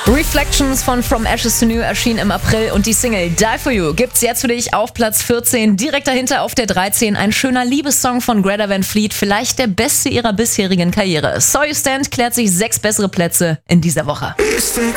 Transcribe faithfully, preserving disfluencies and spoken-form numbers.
Reflections von From Ashes to New erschien im April und die Single Die For You gibt's jetzt für dich auf Platz vierzehn. Direkt dahinter auf der dreizehn ein schöner Liebessong von Greta Van Fleet, vielleicht der beste ihrer bisherigen Karriere. So You Stand klärt sich sechs bessere Plätze in dieser Woche.